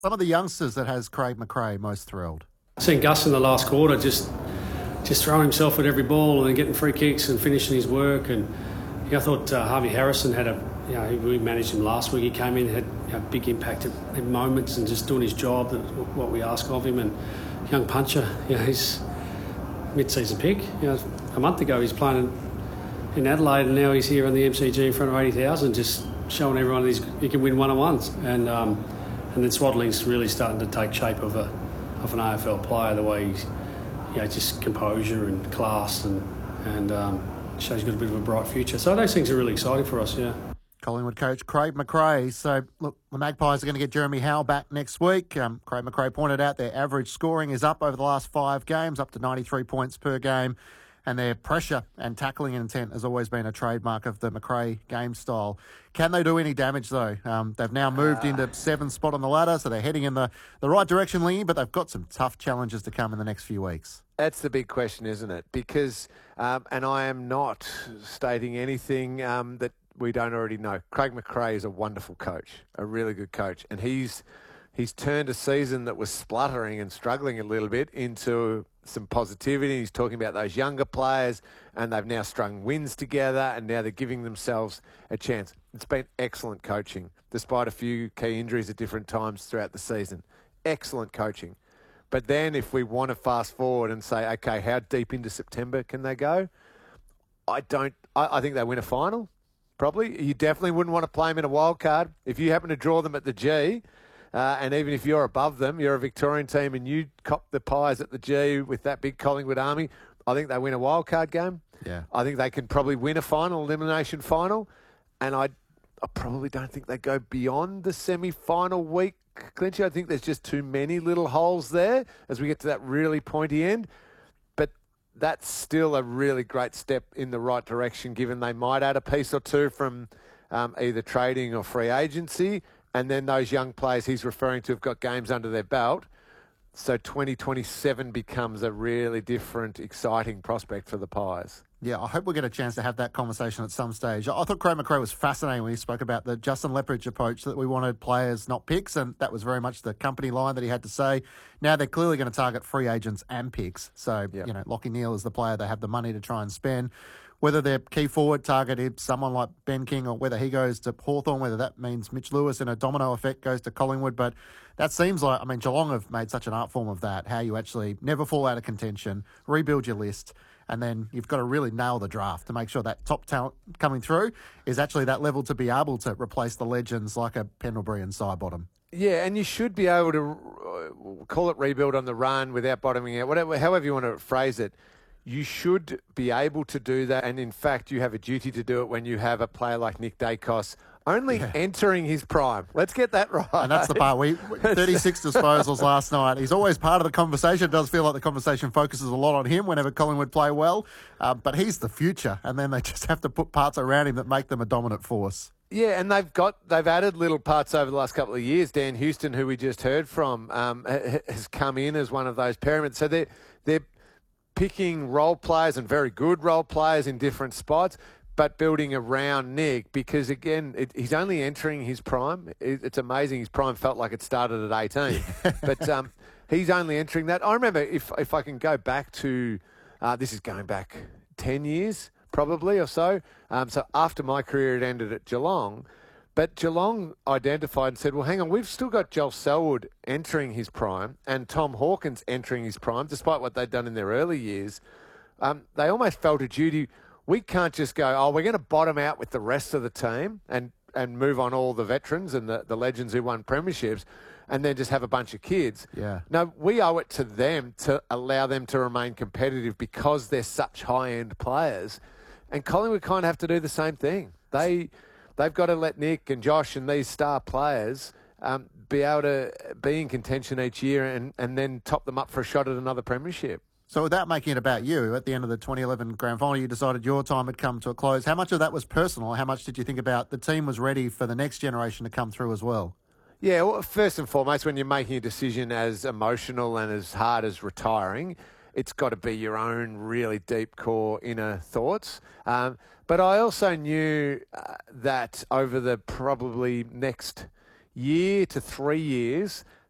Some of the youngsters that has Craig McRae most thrilled. Seeing Gus in the last quarter just throwing himself at every ball and getting free kicks and finishing his work. And I thought Harvey Harrison we managed him last week. He came in, had a big impact at moments and just doing his job, what we ask of him. And young puncher, he's mid-season pick. A month ago he's playing in Adelaide, and now he's here on the MCG in front of 80,000, just showing everyone he can win one-on-ones. And then Swadling's really starting to take shape of an AFL player, the way he's just composure and class and shows he's got a bit of a bright future. So those things are really exciting for us, yeah. Collingwood coach Craig McRae. So, look, the Magpies are going to get Jeremy Howe back next week. Craig McRae pointed out their average scoring is up over the last 5 games, up to 93 points per game. And their pressure and tackling intent has always been a trademark of the McRae game style. Can they do any damage, though? They've now moved into 7th spot on the ladder, so they're heading in the right direction, Lingy, but they've got some tough challenges to come in the next few weeks. That's the big question, isn't it? Because, and I am not stating anything that we don't already know. Craig McRae is a wonderful coach, a really good coach, and he's turned a season that was spluttering and struggling a little bit into some positivity. He's talking about those younger players, and they've now strung wins together, and now they're giving themselves a chance. It's been excellent coaching, despite a few key injuries at different times throughout the season. Excellent coaching. But then if we want to fast forward and say, okay, how deep into September can they go? I think they win a final, probably. You definitely wouldn't want to play them in a wild card. If you happen to draw them at the G, and even if you're above them, you're a Victorian team and you cop the Pies at the G with that big Collingwood army, I think they win a wild card game. Yeah. I think they can probably win a final, elimination final. And I probably don't think they go beyond the semi-final week, Clinchy. I think there's just too many little holes there as we get to that really pointy end. But that's still a really great step in the right direction, given they might add a piece or two from either trading or free agency. And then those young players he's referring to have got games under their belt. So 2027 becomes a really different, exciting prospect for the Pies. Yeah, I hope we get a chance to have that conversation at some stage. I thought Craig McRae was fascinating when he spoke about the Justin Leppridge approach, that we wanted players, not picks, and that was very much the company line that he had to say. Now they're clearly going to target free agents and picks. So, Lachie Neale is the player they have the money to try and spend. Whether their key forward target is someone like Ben King or whether he goes to Hawthorn, whether that means Mitch Lewis in a domino effect goes to Collingwood. But that seems like, Geelong have made such an art form of that, how you actually never fall out of contention, rebuild your list, and then you've got to really nail the draft to make sure that top talent coming through is actually that level to be able to replace the legends like a Pendlebury and Sidebottom. Yeah, and you should be able to call it rebuild on the run without bottoming out, however you want to phrase it. You should be able to do that, and in fact, you have a duty to do it when you have a player like Nick Dacos entering his prime. Let's get that right. And that's the part. 36 disposals last night. He's always part of the conversation. It does feel like the conversation focuses a lot on him whenever Collingwood play well, but he's the future, and then they just have to put parts around him that make them a dominant force. Yeah, and they've added little parts over the last couple of years. Dan Houston, who we just heard from, has come in as one of those pyramids. So they're picking role players and very good role players in different spots, but building around Nick because, again, he's only entering his prime. It's amazing. His prime felt like it started at 18, but he's only entering that. I remember, if I can go back to, this is going back 10 years probably or so. So after my career, it ended at Geelong. But Geelong identified and said, well, hang on, we've still got Joel Selwood entering his prime and Tom Hawkins entering his prime, despite what they'd done in their early years. They almost felt a duty. We can't just go, we're going to bottom out with the rest of the team and move on all the veterans and the legends who won premierships and then just have a bunch of kids. Yeah. No, we owe it to them to allow them to remain competitive because they're such high-end players. And Collingwood kind of have to do the same thing. They've got to let Nick and Josh and these star players be able to be in contention each year and then top them up for a shot at another premiership. So without making it about you, at the end of the 2011 grand final, you decided your time had come to a close. How much of that was personal? How much did you think about the team was ready for the next generation to come through as well? Yeah, well, first and foremost, when you're making a decision as emotional and as hard as retiring, it's got to be your own really deep core inner thoughts. But I also knew that over the probably next year to 3 years,